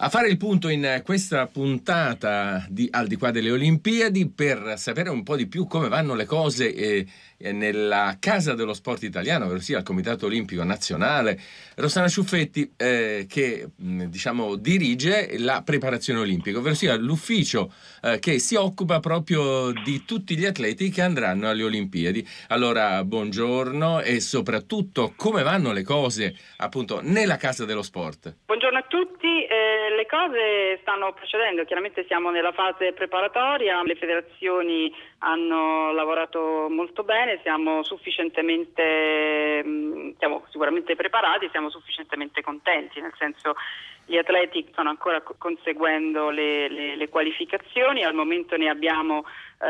A fare il punto in questa puntata di Al di qua delle Olimpiadi per sapere un po' di più come vanno le cose nella Casa dello Sport Italiano, ossia il Comitato Olimpico Nazionale, Rossana Ciuffetti che dirige la preparazione olimpica, ossia l'ufficio che si occupa proprio di tutti gli atleti che andranno alle Olimpiadi. Allora, buongiorno e soprattutto come vanno le cose appunto nella Casa dello Sport. Buongiorno a tutti. Le cose stanno procedendo, chiaramente siamo nella fase preparatoria, le federazioni hanno lavorato molto bene, siamo sicuramente preparati, siamo sufficientemente contenti, nel senso gli atleti stanno ancora conseguendo le qualificazioni, al momento ne abbiamo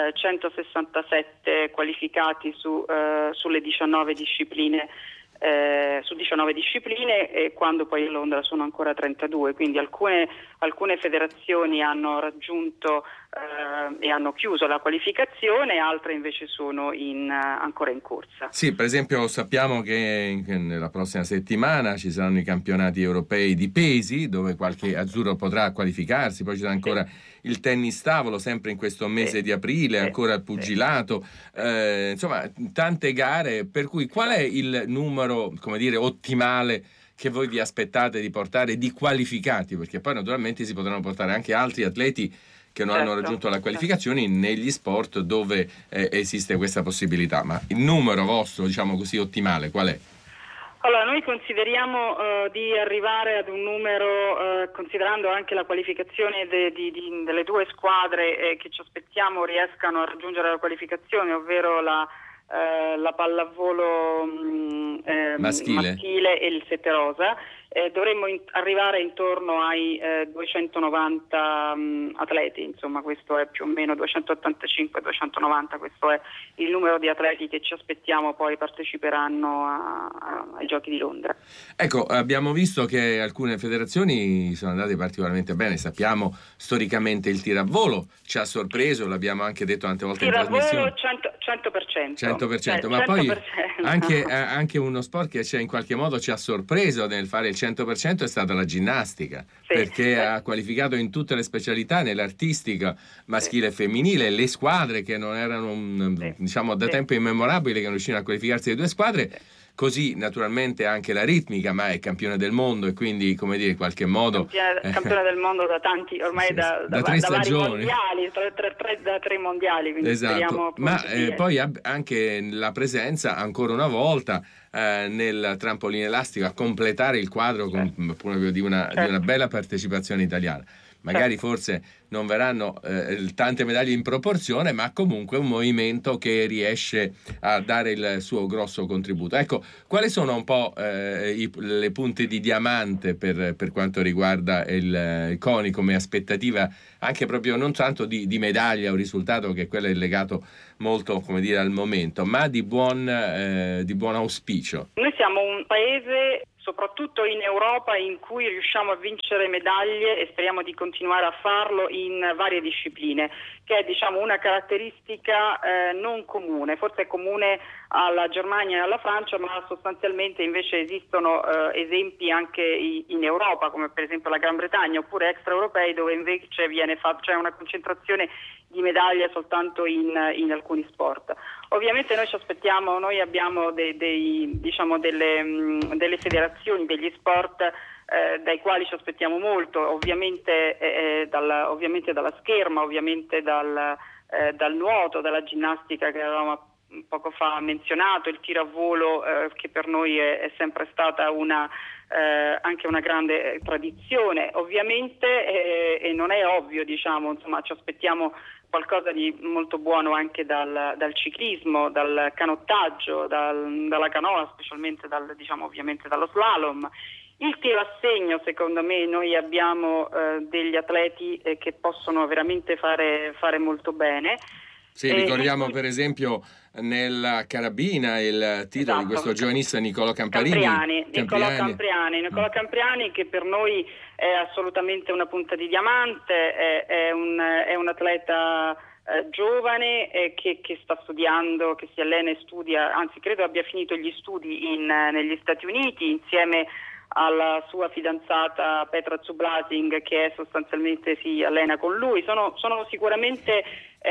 167 qualificati sulle 19 discipline. Su 19 discipline e quando poi a Londra sono ancora 32, quindi alcune federazioni hanno raggiunto e hanno chiuso la qualificazione, altre invece sono ancora in corsa. Sì, per esempio sappiamo che nella prossima settimana ci saranno i campionati europei di pesi dove qualche azzurro potrà qualificarsi, poi ci sarà ancora il tennis tavolo sempre in questo mese di aprile, ancora il pugilato, insomma tante gare, per cui qual è il numero, come dire, ottimale che voi vi aspettate di portare di qualificati? Perché poi naturalmente si potranno portare anche altri atleti che non hanno raggiunto la qualificazione negli sport dove esiste questa possibilità, ma il numero vostro, diciamo così, ottimale qual è? Allora, noi consideriamo di arrivare ad un numero, considerando anche la qualificazione delle due squadre che ci aspettiamo riescano a raggiungere la qualificazione, ovvero la pallavolo maschile e il sette rosa. Dovremmo arrivare intorno ai 290 atleti, insomma questo è più o meno 285-290, questo è il numero di atleti che ci aspettiamo poi parteciperanno ai Giochi di Londra. Ecco, abbiamo visto che alcune federazioni sono andate particolarmente bene, sappiamo storicamente il tiro a volo ci ha sorpreso, l'abbiamo anche detto tante volte in trasmissione. 100%, ma 100%. Poi anche uno sport che in qualche modo ci ha sorpreso nel fare il 100% è stata la ginnastica, perché ha qualificato in tutte le specialità, nell'artistica maschile e femminile, le squadre che non erano da tempo immemorabile che non riuscivano a qualificarsi le due squadre. Così naturalmente anche la ritmica, ma è campione del mondo e quindi, come dire, in qualche modo campione del mondo da tanti, ormai da 3 stagioni, da 3 mondiali, quindi esatto. Ma poi anche la presenza ancora una volta nel trampolino elastico a completare il quadro proprio di una bella partecipazione italiana. Magari forse non verranno tante medaglie in proporzione, ma comunque un movimento che riesce a dare il suo grosso contributo. Ecco, quali sono un po' le punte di diamante per quanto riguarda il CONI come aspettativa, anche proprio non tanto di medaglia o risultato, che quello è legato molto, come dire, al momento, ma di buon auspicio? Noi siamo un paese, soprattutto in Europa, in cui riusciamo a vincere medaglie e speriamo di continuare a farlo in varie discipline, che è una caratteristica non comune, forse è comune alla Germania e alla Francia, ma sostanzialmente invece esistono esempi anche in Europa, come per esempio la Gran Bretagna, oppure extraeuropei, dove invece c'è una concentrazione di medaglie soltanto in alcuni sport. Ovviamente noi abbiamo delle federazioni, degli sport dai quali ci aspettiamo molto, ovviamente dalla scherma, ovviamente dal nuoto, dalla ginnastica che avevamo poco fa menzionato, il tiro a volo che per noi è sempre stata anche una grande tradizione, ovviamente, e non è ovvio, ci aspettiamo qualcosa di molto buono anche dal ciclismo, dal canottaggio, dalla canoa, specialmente ovviamente dallo slalom. Il tiro a segno, secondo me, noi abbiamo degli atleti che possono veramente fare molto bene. Sì, ricordiamo per esempio nella carabina il titolo di questo giovanissimo Nicolò Campriani, che per noi è assolutamente una punta di diamante, è un atleta giovane che sta studiando, che si allena e studia, anzi credo abbia finito gli studi negli Stati Uniti insieme alla sua fidanzata Petra Zublasing, che è sostanzialmente si allena con lui. Sono sicuramente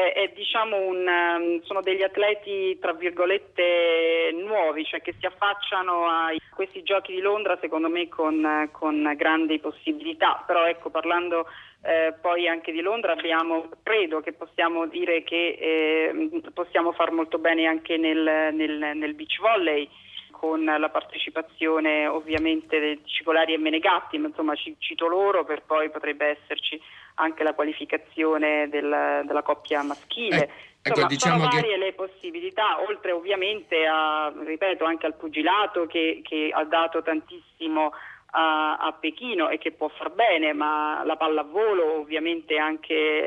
sono degli atleti tra virgolette nuovi, cioè che si affacciano a questi giochi di Londra secondo me con grandi possibilità. Però ecco, parlando poi anche di Londra, credo che possiamo dire che possiamo far molto bene anche nel beach volley, con la partecipazione ovviamente di Cicolari e Menegatti, ma insomma cito loro, per poi potrebbe esserci anche la qualificazione della coppia maschile. Insomma, diciamo sono varie le possibilità, oltre ovviamente anche al pugilato che ha dato tantissimo a Pechino e che può far bene, ma la pallavolo ovviamente anche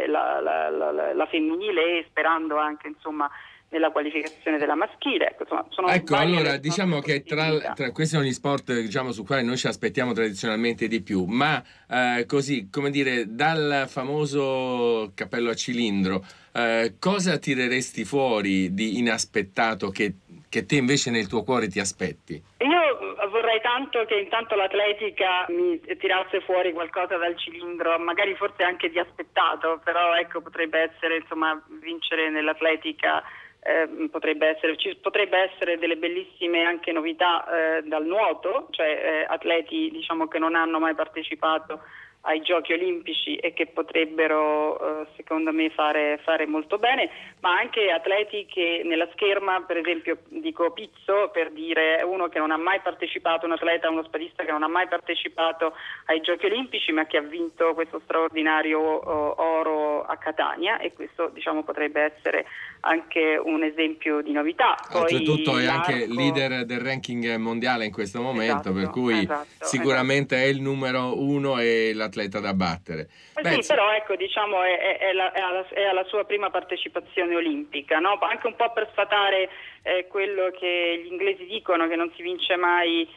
la femminile, e sperando anche insomma nella qualificazione della maschile. Allora diciamo che tra questi sono gli sport, diciamo, su quali noi ci aspettiamo tradizionalmente di più, ma così, come dire, dal famoso cappello a cilindro, cosa tireresti fuori di inaspettato che te invece nel tuo cuore ti aspetti? Io vorrei tanto che intanto l'atletica mi tirasse fuori qualcosa dal cilindro, magari forse anche di aspettato, però ecco, potrebbe essere insomma vincere nell'atletica. Potrebbe essere delle bellissime anche novità dal nuoto, cioè atleti diciamo che non hanno mai partecipato ai Giochi Olimpici e che potrebbero secondo me fare molto bene, ma anche atleti che nella scherma, per esempio dico Pizzo per dire, uno che non ha mai partecipato, uno spadista che non ha mai partecipato ai Giochi Olimpici ma che ha vinto questo straordinario oro a Catania, e questo diciamo potrebbe essere anche un esempio di novità. Oltretutto è anche leader del ranking mondiale in questo momento, per cui sicuramente è il numero uno e l'atleta da battere. Sì, però ecco, diciamo è alla sua prima partecipazione olimpica, no? Anche un po' per sfatare quello che gli inglesi dicono, che non si vince mai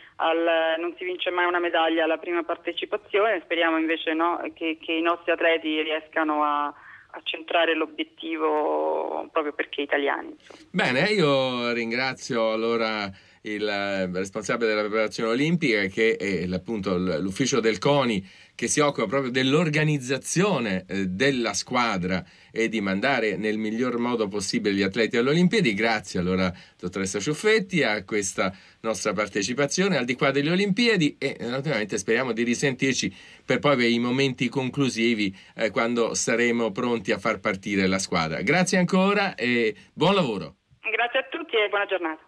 una medaglia alla prima partecipazione. Speriamo invece che i nostri atleti riescano a centrare l'obiettivo, proprio perché italiani. Insomma. Bene, io ringrazio allora il responsabile della preparazione olimpica, che è appunto l'ufficio del CONI, che si occupa proprio dell'organizzazione della squadra e di mandare nel miglior modo possibile gli atleti alle Olimpiadi. Grazie allora dottoressa Ciuffetti a questa nostra partecipazione al di qua delle Olimpiadi, e naturalmente speriamo di risentirci per poi i momenti conclusivi quando saremo pronti a far partire la squadra. Grazie ancora e buon lavoro. Grazie a tutti e buona giornata.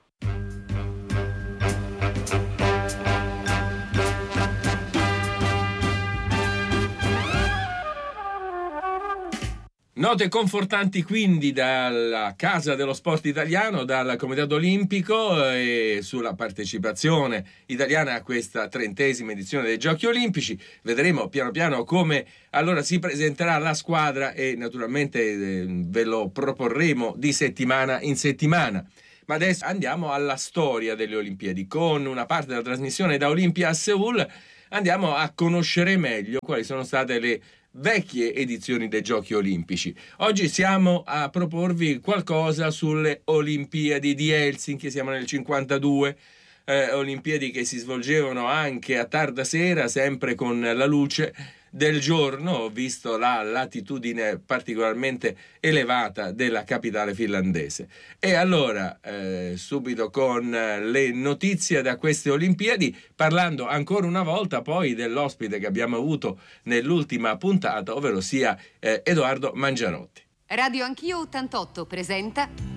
Note confortanti quindi dalla Casa dello Sport Italiano, dal Comitato Olimpico, e sulla partecipazione italiana a questa 30ª edizione dei Giochi Olimpici. Vedremo piano piano come allora si presenterà la squadra e naturalmente ve lo proporremo di settimana in settimana. Ma adesso andiamo alla storia delle Olimpiadi. Con una parte della trasmissione da Olimpia a Seul andiamo a conoscere meglio quali sono state le vecchie edizioni dei Giochi Olimpici. Oggi siamo a proporvi qualcosa sulle Olimpiadi di Helsinki. Siamo nel 52, Olimpiadi che si svolgevano anche a tarda sera, sempre con la luce del giorno, visto la latitudine particolarmente elevata della capitale finlandese. E allora subito con le notizie da queste Olimpiadi, parlando ancora una volta poi dell'ospite che abbiamo avuto nell'ultima puntata, ovvero sia Edoardo Mangiarotti. Radio Anch'io 88 presenta